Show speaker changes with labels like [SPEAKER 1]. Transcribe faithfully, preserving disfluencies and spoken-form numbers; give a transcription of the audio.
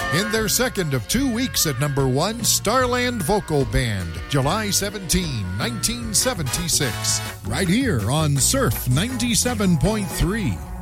[SPEAKER 1] In their second of two weeks at number one, Starland Vocal Band, July seventeenth, nineteen seventy-six. Right here on Surf ninety-seven point three.